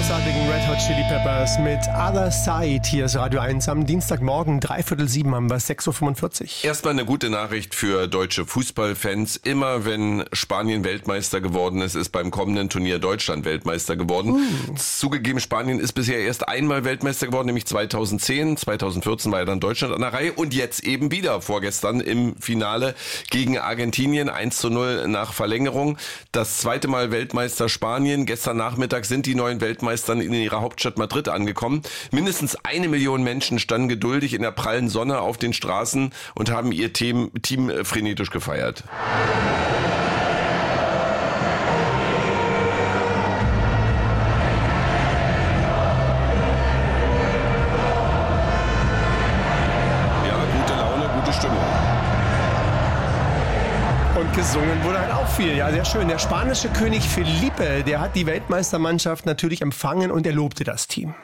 großartigen Red Hot Chili Peppers mit Other Side. Hier ist Radio 1 am Dienstagmorgen, 6:45 haben wir, 6:45 Uhr. Erstmal eine gute Nachricht für deutsche Fußballfans. Immer wenn Spanien Weltmeister geworden ist, ist beim kommenden Turnier Deutschland Weltmeister geworden. Zugegeben, Spanien ist bisher erst einmal Weltmeister geworden, nämlich 2010. 2014 war ja dann Deutschland an der Reihe und jetzt eben wieder vorgestern im Finale gegen Argentinien 1:0 nach Verlängerung. Das zweite Mal Weltmeister Spanien. Gestern Nachmittag sind die neuen Weltmeistern in ihrer Hauptstadt Madrid angekommen. Mindestens 1 Million Menschen standen geduldig in der prallen Sonne auf den Straßen und haben ihr Team frenetisch gefeiert. Und gesungen wurde halt auch viel. Ja, sehr schön. Der spanische König Felipe, der hat die Weltmeistermannschaft natürlich empfangen und er lobte das Team.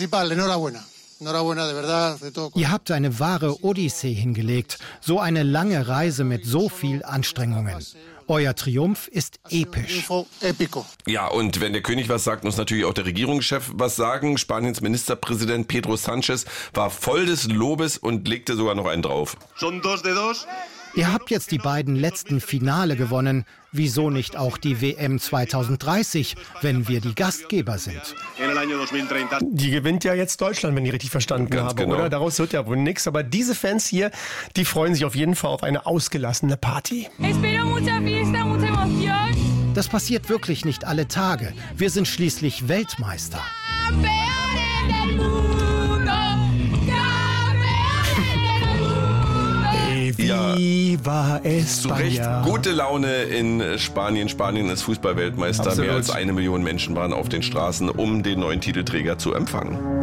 Ihr habt eine wahre Odyssee hingelegt. So eine lange Reise mit so viel Anstrengungen. Euer Triumph ist episch. Ja, und wenn der König was sagt, muss natürlich auch der Regierungschef was sagen. Spaniens Ministerpräsident Pedro Sánchez war voll des Lobes und legte sogar noch einen drauf. Ihr habt jetzt die beiden letzten Finale gewonnen. Wieso nicht auch die WM 2030, wenn wir die Gastgeber sind? Die gewinnt ja jetzt Deutschland, wenn ich richtig verstanden habe, genau. Oder? Daraus wird ja wohl nichts. Aber diese Fans hier, die freuen sich auf jeden Fall auf eine ausgelassene Party. Das passiert wirklich nicht alle Tage. Wir sind schließlich Weltmeister. Wie war es? Zu Recht gute Laune in Spanien. Spanien ist Fußballweltmeister. Absolut. Mehr als 1 Million Menschen waren auf den Straßen, um den neuen Titelträger zu empfangen.